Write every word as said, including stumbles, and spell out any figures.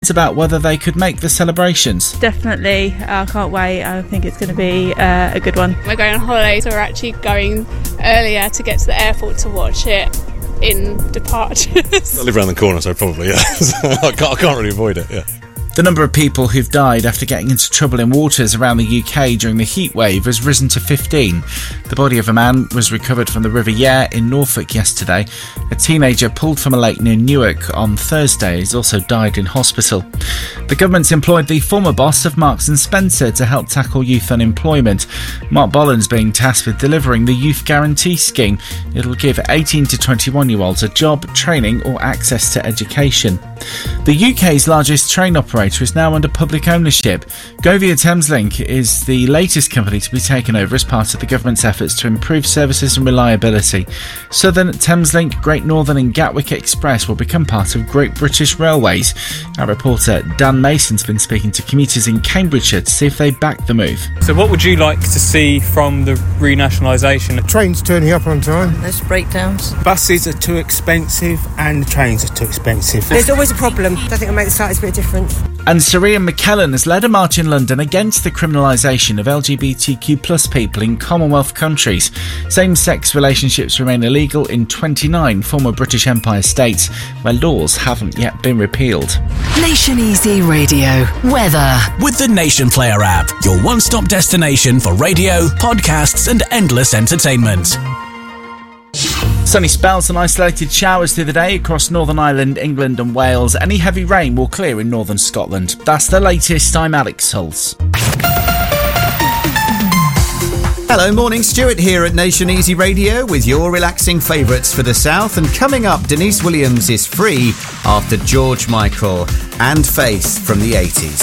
concerns about whether they could make the celebrations. Definitely, I can't wait. I think it's going to be uh, a good one. We're going on holiday, so we're actually going earlier to get to the airport to watch it in departures. I live around the corner, so probably, yeah. I, can't, I can't really avoid it, yeah. The number of people who've died after getting into trouble in waters around the U K during the heat wave has risen to fifteen. The body of a man was recovered from the River Yare in Norfolk yesterday. A teenager pulled from a lake near Newark on Thursday has also died in hospital. The government's employed the former boss of Marks and Spencer to help tackle youth unemployment. Mark Bolland's being tasked with delivering the Youth Guarantee Scheme. It'll give eighteen to twenty-one-year-olds a job, training or access to education. The U K's largest train operator is now under public ownership. Govia Thameslink is the latest company to be taken over as part of the government's efforts to improve services and reliability. Southern, Thameslink, Great Northern and Gatwick Express will become part of Great British Railways. Our reporter Dan Mason's been speaking to commuters in Cambridgeshire to see if they back the move. So what would you like to see from the renationalisation? Trains turning up on time. There's breakdowns. Buses are too expensive and the trains are too expensive. There's always a problem. I think it'll make the slightest bit of difference. And Sir Ian McKellen has led a march in London against the criminalisation of L G B T Q plus people in Commonwealth countries. Same-sex relationships remain illegal in twenty-nine former British Empire states, where laws haven't yet been repealed. Nation Easy Radio. Weather. With the Nation Player app, your one-stop destination for radio, podcasts and endless entertainment. Sunny spells and isolated showers through the day across Northern Ireland, England and Wales. Any heavy rain will clear in northern Scotland. That's the latest. I'm Alex Hulse. Hello, morning. Stuart here at Nation Easy Radio with your relaxing favourites for the south. And coming up, Denise Williams is free after George Michael and Faith from the eighties.